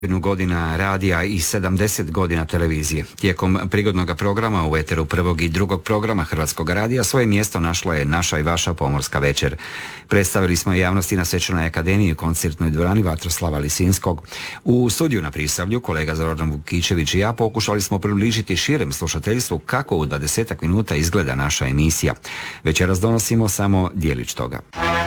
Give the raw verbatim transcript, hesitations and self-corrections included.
godina radija i sedamdeset godina televizije. Tijekom prigodnog programa u eteru prvog i drugog programa Hrvatskog radija svoje mjesto našla je naša i vaša pomorska večer. Predstavili smo javnosti na Svečanoj akademiji u koncertnoj dvorani Vatroslava Lisinskog. U studiju na Prisavlju kolega Zoran Vukičević i ja pokušali smo približiti širem slušateljstvu kako u dvadesetak minuta izgleda naša emisija. Večeras donosimo samo djelić toga.